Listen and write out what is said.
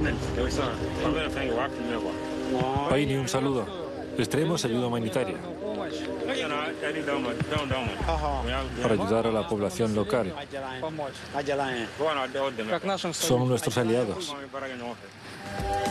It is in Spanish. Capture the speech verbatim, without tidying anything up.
Paini, un saludo. Les traemos ayuda humanitaria para ayudar a la población local. Son nuestros aliados.